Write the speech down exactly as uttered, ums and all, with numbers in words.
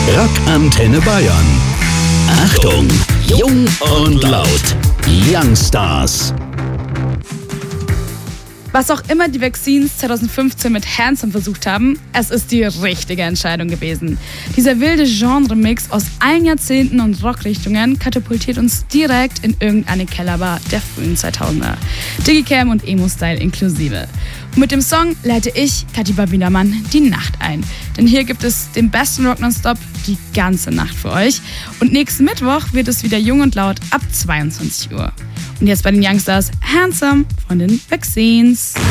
Rockantenne Bayern. Achtung, jung und laut. Youngstars. Was auch immer die Vaccines zwanzig fünfzehn mit Handsome versucht haben, es ist die richtige Entscheidung gewesen. Dieser wilde Genre-Mix aus allen Jahrzehnten und Rockrichtungen katapultiert uns direkt in irgendeine Kellerbar der frühen zweitausender. Digicam und Emo-Style inklusive. Und mit dem Song leite ich, Katiba Wiedermann, die Nacht ein. Denn hier gibt es den besten Rock nonstop die ganze Nacht für euch. Und nächsten Mittwoch wird es wieder jung und laut ab zweiundzwanzig Uhr. Und jetzt bei den Youngstars Handsome von den Vaccines.